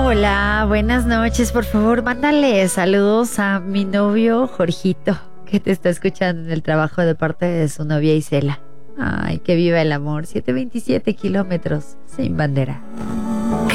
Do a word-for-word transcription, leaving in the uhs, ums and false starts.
Hola, buenas noches. Por favor, mándale saludos a mi novio Jorgito, que te está escuchando en el trabajo de parte de su novia Isela. Ay, que viva el amor. Ciento veintisiete kilómetros sin bandera.